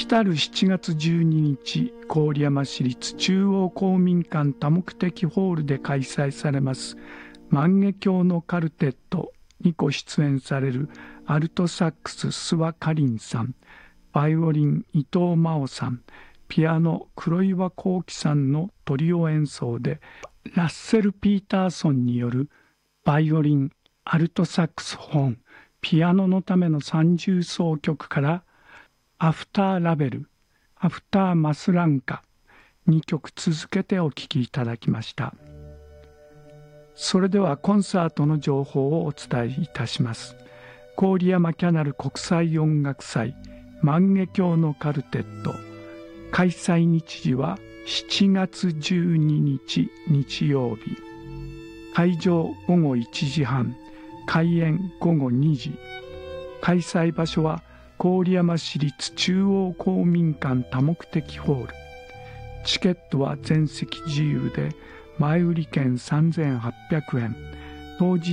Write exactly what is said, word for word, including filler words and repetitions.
来るしちがつじゅうににち、郡山市立中央公民館多目的ホールで開催されます万華鏡のカルテットにご出演されるアルトサックス諏訪かりんさん、バイオリン伊藤真央さん、ピアノ黒岩幸喜さんのトリオ演奏で、ラッセル・ピーターソンによるバイオリン、アルトサックスホーン、ピアノのための三重奏曲からアフターラベル、アフターマスランカにきょく続けてお聴きいただきました。それではコンサートの情報をお伝えいたします。郡山キャナル国際音楽祭万華鏡のカルテット、開催日時はしちがつじゅうににち日曜日、会場ごごいちじはん、開演ごごにじ、開催場所は郡山市立中央公民館多目的ホール。チケットは全席自由で前売り券さんぜんはっぴゃくえん、当日